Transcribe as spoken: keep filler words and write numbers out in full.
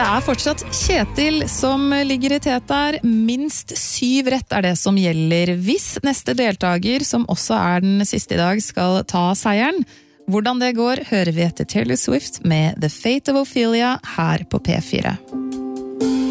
Det er fortsatt Kjetil som ligger i tet der. Minst syv rett er det som gjelder hvis neste deltaker, som også er den siste i dag, skal ta seieren. Hvordan det går, hører vi etter Taylor Swift med The Fate of Ophelia her på P fire.